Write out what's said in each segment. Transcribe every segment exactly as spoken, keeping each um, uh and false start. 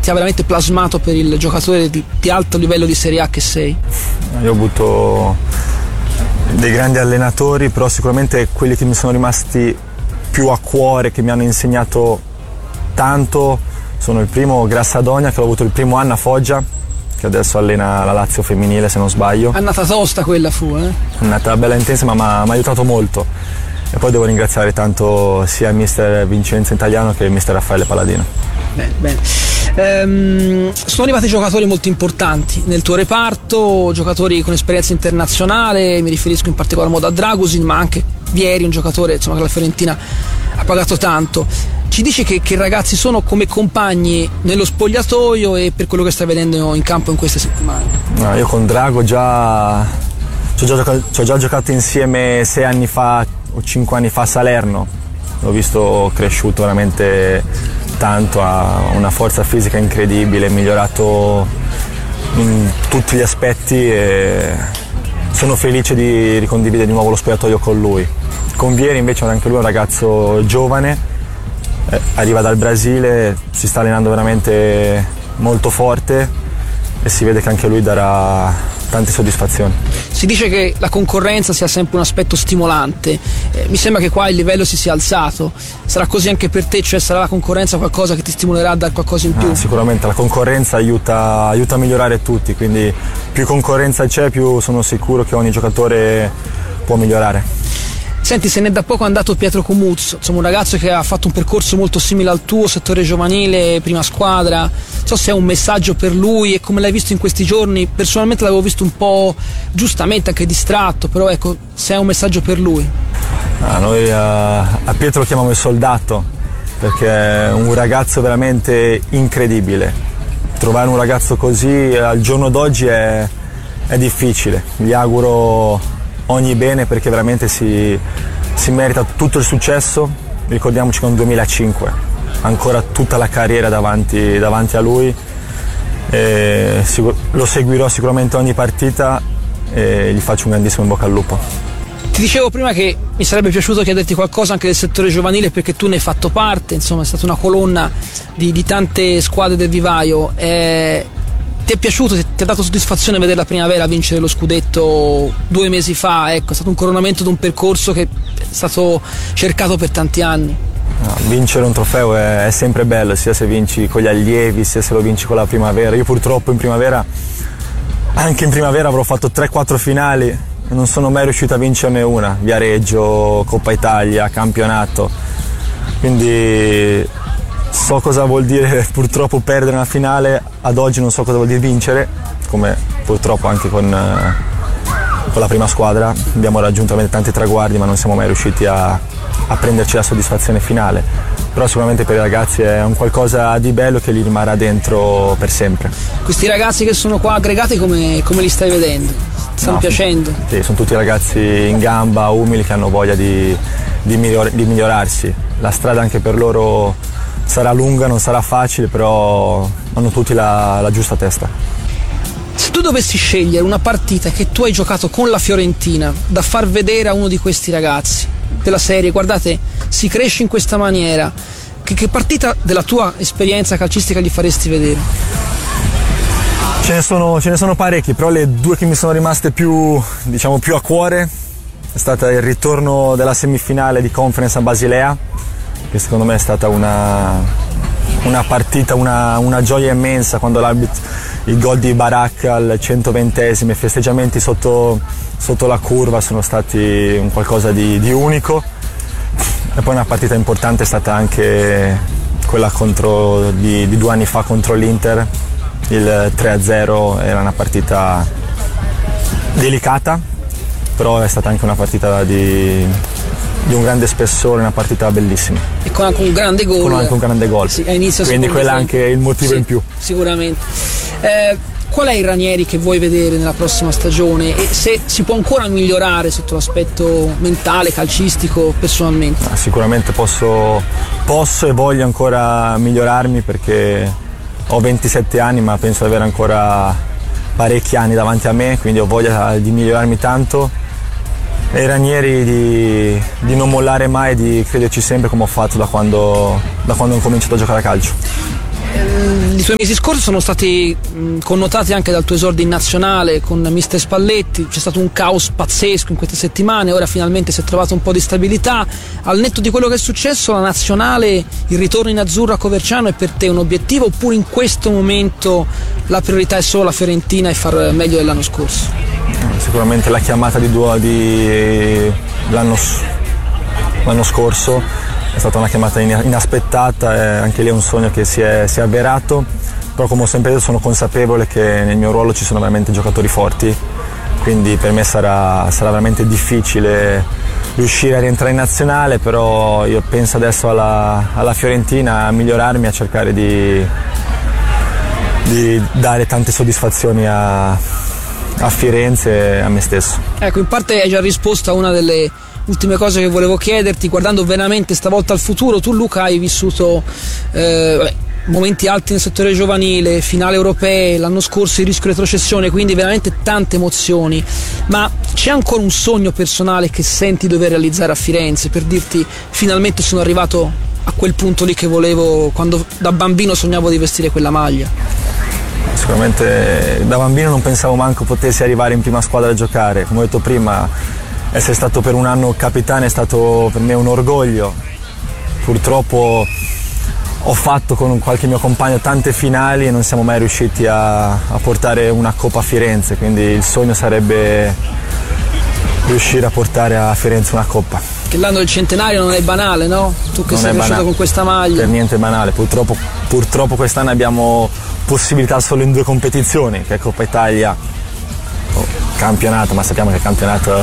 ti ha veramente plasmato per il giocatore di, di alto livello di Serie A che sei? Io ho avuto dei grandi allenatori, però sicuramente quelli che mi sono rimasti più a cuore, che mi hanno insegnato tanto, sono il primo Grassadonia, che ho avuto il primo anno a Foggia, che adesso allena la Lazio femminile se non sbaglio. Annata tosta quella fu, eh? Annata bella intensa, ma mi ha aiutato molto. E poi devo ringraziare tanto sia il mister Vincenzo Italiano che il mister Raffaele Paladino. Bene, bene. Ehm, sono arrivati giocatori molto importanti nel tuo reparto, giocatori con esperienza internazionale, mi riferisco in particolar modo a Dragusin, ma anche Vieri, un giocatore insomma, che la Fiorentina ha pagato tanto. Ci dici che, che ragazzi sono come compagni nello spogliatoio e per quello che stai vedendo in campo in queste settimane? No, io con Drago già ci ho già, giocato, ci ho già giocato insieme sei anni fa o cinque anni fa a Salerno, l'ho visto cresciuto veramente tanto, ha una forza fisica incredibile, è migliorato in tutti gli aspetti e sono felice di ricondividere di nuovo lo spogliatoio con lui. Con Vieri invece anche lui è un ragazzo giovane, eh, arriva dal Brasile, si sta allenando veramente molto forte e si vede che anche lui darà tante soddisfazioni. Si dice che la concorrenza sia sempre un aspetto stimolante, eh, mi sembra che qua il livello si sia alzato, sarà così anche per te, cioè sarà la concorrenza qualcosa che ti stimolerà a dare qualcosa in più? Ah, sicuramente la concorrenza aiuta, aiuta a migliorare tutti, quindi più concorrenza c'è, più sono sicuro che ogni giocatore può migliorare. Senti, se n'è da poco andato Pietro Comuzzo, insomma un ragazzo che ha fatto un percorso molto simile al tuo, settore giovanile, prima squadra, non so se è un messaggio per lui e come l'hai visto in questi giorni. Personalmente l'avevo visto un po' giustamente anche distratto, però ecco, se è un messaggio per lui. Ah, noi a, a Pietro lo chiamiamo il soldato, perché è un ragazzo veramente incredibile. Trovare un ragazzo così al giorno d'oggi è, è difficile, gli auguro ogni bene perché veramente si, si merita tutto il successo. Ricordiamoci che è un duemilacinque, ancora tutta la carriera davanti, davanti a lui, e sicur- lo seguirò sicuramente ogni partita e gli faccio un grandissimo in bocca al lupo. Ti dicevo prima che mi sarebbe piaciuto chiederti qualcosa anche del settore giovanile perché tu ne hai fatto parte, insomma è stata una colonna di, di tante squadre del vivaio. Eh, Ti è piaciuto, ti ha dato soddisfazione vedere la Primavera vincere lo scudetto due mesi fa? Ecco, è stato un coronamento di un percorso che è stato cercato per tanti anni. No, vincere un trofeo è, è sempre bello, sia se vinci con gli allievi, sia se lo vinci con la Primavera. Io purtroppo in Primavera, anche in Primavera avrò fatto tre quattro finali e non sono mai riuscito a vincerne una, Viareggio, Coppa Italia, campionato. Quindi so cosa vuol dire purtroppo perdere una finale, ad oggi non so cosa vuol dire vincere, come purtroppo anche con, eh, con la prima squadra abbiamo raggiunto veramente tanti traguardi ma non siamo mai riusciti a, a prenderci la soddisfazione finale, però sicuramente per i ragazzi è un qualcosa di bello che li rimarrà dentro per sempre. Questi ragazzi che sono qua aggregati come, come li stai vedendo? Ti stanno no, piacendo? Sì, sono tutti ragazzi in gamba, umili, che hanno voglia di, di, miglior, di migliorarsi. La strada anche per loro sarà lunga, non sarà facile, però hanno tutti la, la giusta testa. Se tu dovessi scegliere una partita che tu hai giocato con la Fiorentina da far vedere a uno di questi ragazzi della serie, guardate, si cresce in questa maniera, che, che partita della tua esperienza calcistica gli faresti vedere? Ce ne sono, ce ne sono parecchi, però le due che mi sono rimaste più, diciamo, più a cuore è stata il ritorno della semifinale di Conference a Basilea, che secondo me è stata una, una partita, una, una gioia immensa, quando l'arbitro, il gol di Barak al centoventesimo, i festeggiamenti sotto, sotto la curva sono stati un qualcosa di, di unico. E poi una partita importante è stata anche quella contro, di, di due anni fa contro l'Inter, il tre a zero, era una partita delicata, però è stata anche una partita di... di un grande spessore, una partita bellissima. E con anche un grande gol. Con anche un grande gol. Sì, a inizio quindi quello è anche il motivo sì, in più. Sicuramente. Eh, qual è il Ranieri che vuoi vedere nella prossima stagione e se si può ancora migliorare sotto l'aspetto mentale, calcistico, personalmente? Ah, sicuramente posso, posso e voglio ancora migliorarmi perché ho ventisette anni ma penso di avere ancora parecchi anni davanti a me, quindi ho voglia di migliorarmi tanto. E Ranieri di, di non mollare mai, di crederci sempre come ho fatto da quando, da quando ho cominciato a giocare a calcio. I tuoi mesi scorsi sono stati mh, connotati anche dal tuo esordio in nazionale con mister Spalletti, c'è stato un caos pazzesco in queste settimane, ora finalmente si è trovato un po' di stabilità. Al netto di quello che è successo, la nazionale, il ritorno in azzurro a Coverciano è per te un obiettivo, oppure in questo momento la priorità è solo la Fiorentina e far meglio dell'anno scorso? Sicuramente la chiamata di, due, di l'anno, l'anno scorso è stata una chiamata inaspettata, e anche lì è un sogno che si è, si è avverato, però come ho sempre detto sono consapevole che nel mio ruolo ci sono veramente giocatori forti, quindi per me sarà, sarà veramente difficile riuscire a rientrare in nazionale, però io penso adesso alla, alla Fiorentina, a migliorarmi, a cercare di, di dare tante soddisfazioni a, a Firenze e a me stesso. Ecco, in parte hai già risposto a una delle ultime cose che volevo chiederti, guardando veramente stavolta al futuro. Tu, Luca, hai vissuto eh, vabbè, momenti alti nel settore giovanile, finale europee, l'anno scorso il rischio retrocessione, quindi veramente tante emozioni, ma c'è ancora un sogno personale che senti dover realizzare a Firenze, per dirti finalmente sono arrivato a quel punto lì che volevo quando da bambino sognavo di vestire quella maglia? Sicuramente da bambino non pensavo manco potessi arrivare in prima squadra a giocare, come ho detto prima. Essere stato per un anno capitano è stato per me un orgoglio. Purtroppo ho fatto con qualche mio compagno tante finali e non siamo mai riusciti a, a portare una Coppa a Firenze, quindi il sogno sarebbe riuscire a portare a Firenze una Coppa. Che l'anno del centenario non è banale, no? Tu che non sei cresciuto con questa maglia. Per niente banale, purtroppo, purtroppo quest'anno abbiamo possibilità solo in due competizioni, che è Coppa Italia, oh, campionato, ma sappiamo che il campionato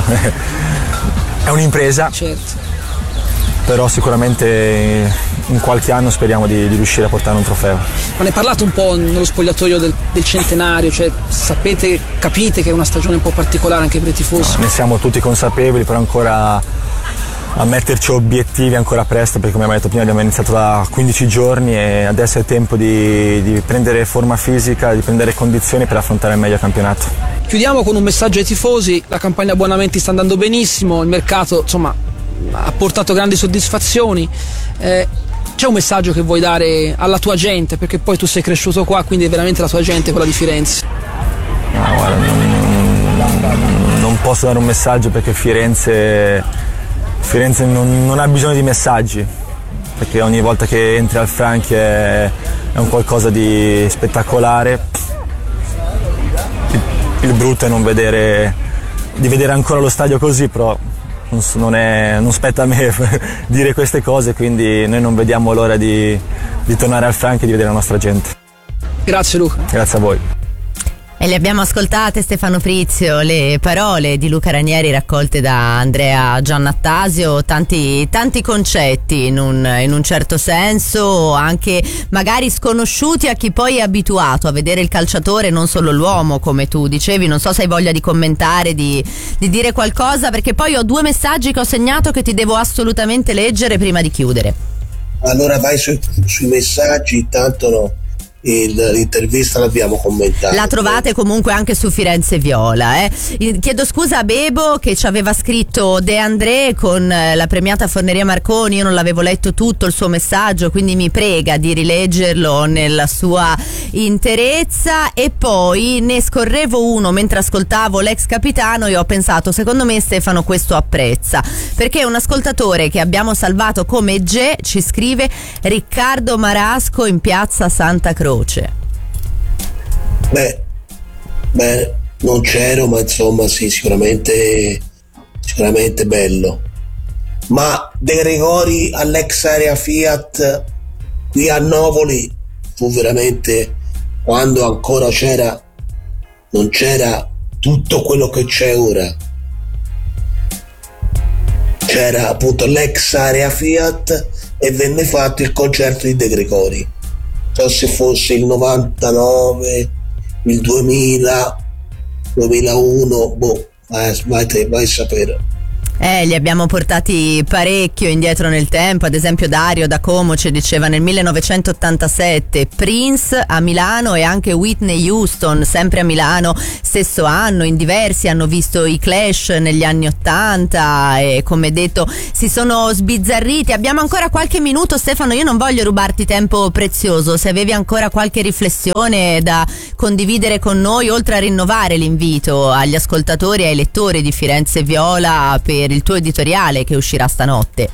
è un'impresa. Certo. Però sicuramente in qualche anno speriamo di, di riuscire a portare un trofeo. Ma ne parlate un po' nello spogliatoio del, del centenario, cioè sapete, capite che è una stagione un po' particolare anche per i tifosi? No, ne siamo tutti consapevoli, però ancora a metterci obiettivi ancora presto, perché come abbiamo detto prima abbiamo iniziato da quindici giorni e adesso è tempo di, di prendere forma fisica, di prendere condizioni per affrontare al meglio il campionato. Chiudiamo con un messaggio ai tifosi: la campagna abbonamenti sta andando benissimo, il mercato insomma ha portato grandi soddisfazioni, eh, c'è un messaggio che vuoi dare alla tua gente, perché poi tu sei cresciuto qua, quindi è veramente la tua gente quella di Firenze? No, guarda, non, non posso dare un messaggio perché Firenze, Firenze non, non ha bisogno di messaggi, perché ogni volta che entri al Franchi è, è un qualcosa di spettacolare. Il, il brutto è non vedere, di vedere ancora lo stadio così, però non, è, non spetta a me dire queste cose, quindi noi non vediamo l'ora di, di tornare al Franchi e di vedere la nostra gente. Grazie Luca. Grazie a voi. E le abbiamo ascoltate, Stefano Frizio, le parole di Luca Ranieri raccolte da Andrea Giannattasio, tanti, tanti concetti in un, in un certo senso, anche magari sconosciuti a chi poi è abituato a vedere il calciatore, non solo l'uomo, come tu dicevi. Non so se hai voglia di commentare, di, di dire qualcosa, perché poi ho due messaggi che ho segnato che ti devo assolutamente leggere prima di chiudere. Allora vai su, sui messaggi, tanto no. L'intervista l'abbiamo commentata. La trovate comunque anche su Firenze Viola, eh. Chiedo scusa a Bebo che ci aveva scritto De André con la premiata Forneria Marconi. Io non l'avevo letto tutto il suo messaggio, quindi mi prega di rileggerlo nella sua interezza. E poi ne scorrevo uno mentre ascoltavo l'ex capitano e ho pensato, secondo me Stefano questo apprezza, perché un ascoltatore che abbiamo salvato come Ge ci scrive: Riccardo Marasco in piazza Santa Croce. Beh, beh, non c'ero, ma insomma sì, sicuramente sicuramente bello. Ma De Gregori all'ex area Fiat qui a Novoli fu veramente, quando ancora c'era, non c'era tutto quello che c'è ora. C'era appunto l'ex area Fiat e venne fatto il concerto di De Gregori. So se fosse il novantanove, il duemila, duemilauno, boh, vai, vai, vai a sapere. Eh, li abbiamo portati parecchio indietro nel tempo. Ad esempio Dario da Como ci diceva nel millenovecentottantasette Prince a Milano e anche Whitney Houston sempre a Milano stesso anno. In diversi hanno visto i Clash negli anni ottanta e, come detto, si sono sbizzarriti. Abbiamo ancora qualche minuto, Stefano, io non voglio rubarti tempo prezioso. Se avevi ancora qualche riflessione da condividere con noi, oltre a rinnovare l'invito agli ascoltatori e ai lettori di Firenze Viola per il tuo editoriale che uscirà stanotte.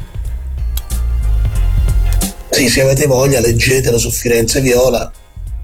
Sì, se avete voglia leggetelo su Firenze Viola.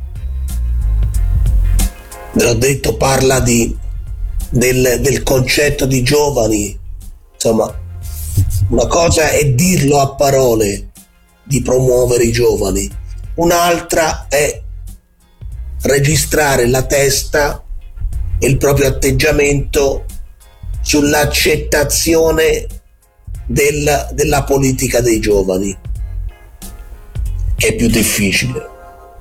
Ve l'ho detto, parla di, del, del concetto di giovani. Insomma, una cosa è dirlo a parole, di promuovere i giovani, un'altra è registrare la testa e il proprio atteggiamento sull'accettazione del, della politica dei giovani, che è più difficile.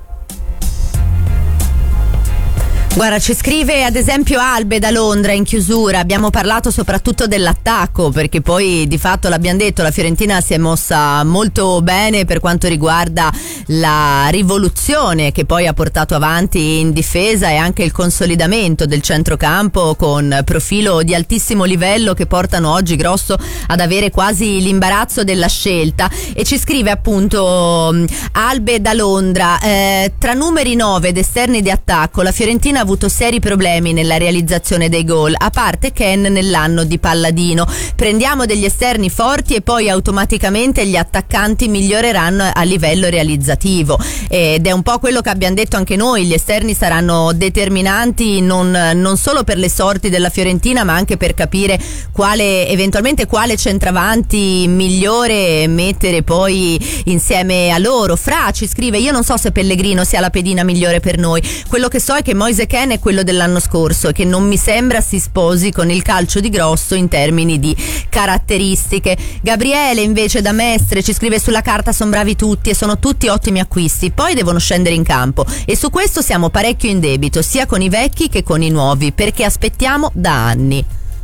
Guarda, ci scrive ad esempio Albe da Londra in chiusura. Abbiamo parlato soprattutto dell'attacco, perché poi di fatto l'abbiamo detto, la Fiorentina si è mossa molto bene per quanto riguarda la rivoluzione che poi ha portato avanti in difesa e anche il consolidamento del centrocampo con profilo di altissimo livello che portano oggi Grosso ad avere quasi l'imbarazzo della scelta. E ci scrive appunto Albe da Londra, eh, tra numeri nove ed esterni di attacco la Fiorentina ha avuto seri problemi nella realizzazione dei gol, a parte Ken nell'anno di Palladino. Prendiamo degli esterni forti e poi automaticamente gli attaccanti miglioreranno a livello realizzativo, ed è un po' quello che abbiamo detto anche noi. Gli esterni saranno determinanti non, non solo per le sorti della Fiorentina, ma anche per capire quale eventualmente quale centravanti migliore mettere poi insieme a loro. Fra ci scrive: io non so se Pellegrino sia la pedina migliore per noi, quello che so è che Moise Kean è quello dell'anno scorso e che non mi sembra si sposi con il calcio di Grosso in termini di caratteristiche. Gabriele invece da Mestre ci scrive: sulla carta sono bravi tutti e sono tutti ottimi acquisti, poi devono scendere in campo e su questo siamo parecchio in debito sia con i vecchi che con i nuovi, perché aspettiamo da anni.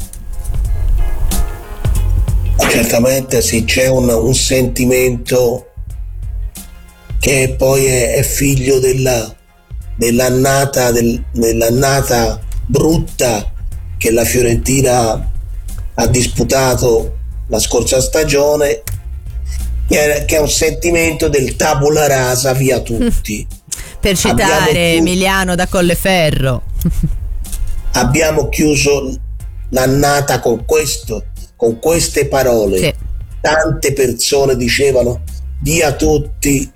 Certamente sì, c'è un, un sentimento che poi è, è figlio della dell'annata, del, dell'annata brutta che la Fiorentina ha disputato la scorsa stagione, che è, che è un sentimento del tabula rasa via tutti. Per citare chiuso, Emiliano da Colleferro, abbiamo chiuso l'annata con questo, con queste parole. Sì. Tante persone dicevano via tutti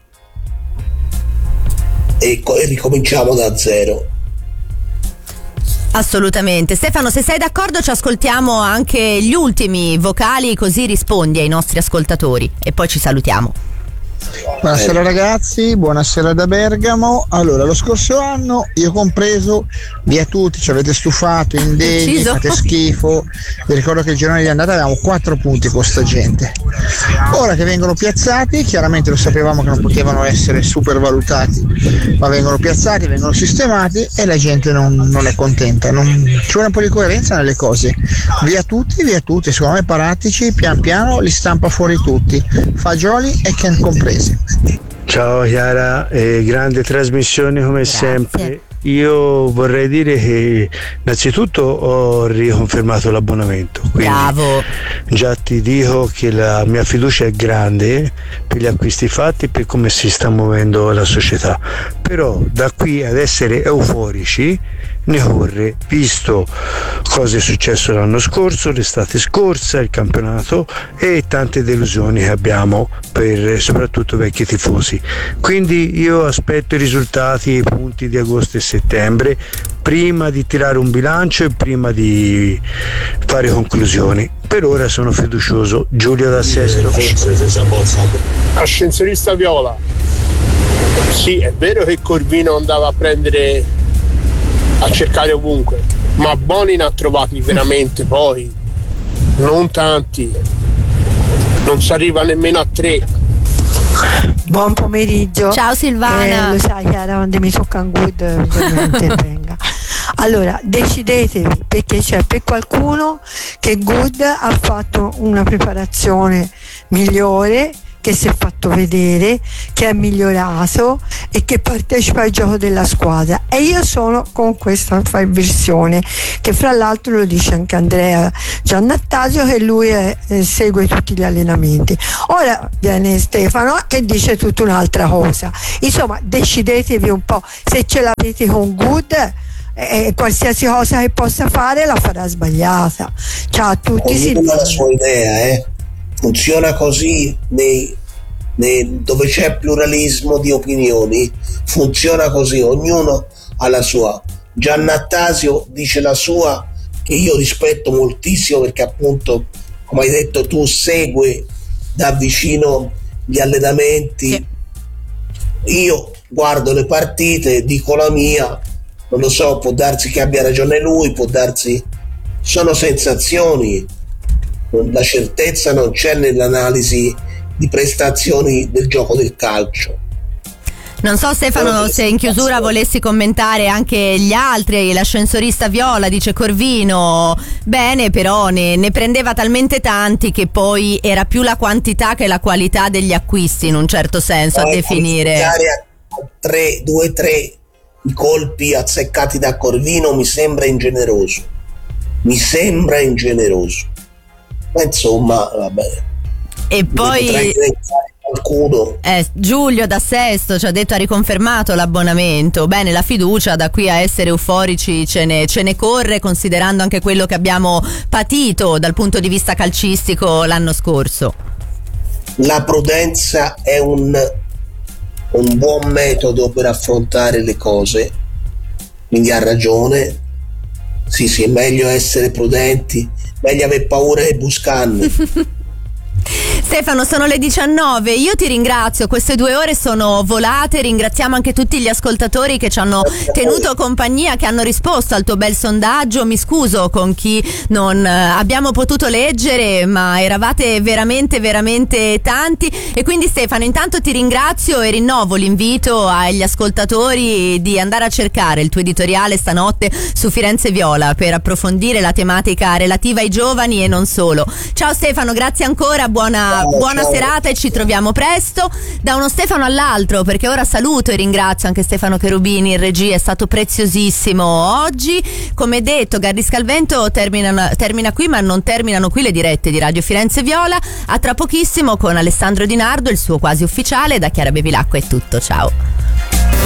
e, e ricominciamo da zero. Assolutamente. Stefano, se sei d'accordo ci ascoltiamo anche gli ultimi vocali, così rispondi ai nostri ascoltatori e poi ci salutiamo. Buonasera ragazzi, buonasera da Bergamo. Allora, lo scorso anno, io compreso, via tutti, ci avete stufato, indegni, fate schifo. Vi ricordo che il girone di andata avevamo quattro punti con sta gente. Ora che vengono piazzati, chiaramente lo sapevamo che non potevano essere super valutati, ma vengono piazzati, vengono sistemati e la gente non, non è contenta. Non, ci vuole un po' di coerenza nelle cose. Via tutti, via tutti, secondo me Paratici pian piano li stampa fuori tutti, Fagioli e Ken compresi. Ciao Chiara, eh, grande trasmissione come Grazie. sempre. Io vorrei dire che innanzitutto ho riconfermato l'abbonamento, quindi Bravo. già ti dico che la mia fiducia è grande per gli acquisti fatti e per come si sta muovendo la società, però da qui ad essere euforici ne corre, visto cosa è successo l'anno scorso, l'estate scorsa, il campionato e tante delusioni che abbiamo per soprattutto vecchi tifosi. Quindi io aspetto i risultati, i punti di agosto e settembre prima di tirare un bilancio e prima di fare conclusioni. Per ora sono fiducioso. Giulio da Sesto. Ascensorista Viola, sì, è vero che Corvino andava a prendere, a cercare ovunque, ma Boni ne ha trovati veramente poi non tanti, non si arriva nemmeno a tre. Buon pomeriggio. Ciao Silvana. Eh, lo sai Chiara, quando mi tocca un good ovviamente venga. Allora decidetevi, perché c'è per qualcuno che Good ha fatto una preparazione migliore, che si è fatto vedere, che è migliorato e che partecipa al gioco della squadra, e io sono con questa versione, che fra l'altro lo dice anche Andrea Giannattasio, che lui è, eh, segue tutti gli allenamenti. Ora viene Stefano che dice tutta un'altra cosa. Insomma, decidetevi un po', se ce l'avete con Good, eh, qualsiasi cosa che possa fare la farà sbagliata. Ciao a tutti. Ognuno ha la sua idea, eh funziona così nei, nei, dove c'è pluralismo di opinioni, funziona così, ognuno ha la sua. Giannattasio dice la sua, che io rispetto moltissimo, perché appunto, come hai detto tu, segue da vicino gli allenamenti. Sì. Io guardo le partite, dico la mia, non lo so, può darsi che abbia ragione lui, può darsi, sono sensazioni. La certezza non c'è nell'analisi di prestazioni del gioco del calcio. Non so Stefano se in chiusura volessi commentare anche gli altri. L'ascensorista Viola dice Corvino bene, però ne, ne prendeva talmente tanti che poi era più la quantità che la qualità degli acquisti, in un certo senso, poi a definire a tre, due, tre i colpi azzeccati da Corvino mi sembra ingeneroso mi sembra ingeneroso ma insomma vabbè, e poi qualcuno eh, Giulio da Sesto ci ha detto, ha riconfermato l'abbonamento. Bene, la fiducia da qui a essere euforici ce ne, ce ne corre, considerando anche quello che abbiamo patito dal punto di vista calcistico l'anno scorso. La prudenza è un, un buon metodo per affrontare le cose, quindi ha ragione. Sì, sì, è meglio essere prudenti, meglio aver paura che buscarne. Stefano, sono le diciannove, io ti ringrazio, queste due ore sono volate, ringraziamo anche tutti gli ascoltatori che ci hanno tenuto compagnia, che hanno risposto al tuo bel sondaggio. Mi scuso con chi non abbiamo potuto leggere, ma eravate veramente veramente tanti, e quindi Stefano intanto ti ringrazio e rinnovo l'invito agli ascoltatori di andare a cercare il tuo editoriale stanotte su Firenze Viola per approfondire la tematica relativa ai giovani e non solo. Ciao Stefano, grazie ancora, buona Buona ciao. serata e ci troviamo presto. Da uno Stefano all'altro, perché ora saluto e ringrazio anche Stefano Cherubini in regia, è stato preziosissimo oggi. Come detto, Gardisca al Vento termina, termina qui, ma non terminano qui le dirette di Radio Firenze Viola. A tra pochissimo con Alessandro Di Nardo, il suo quasi ufficiale. Da Chiara Bevilacqua è tutto, ciao.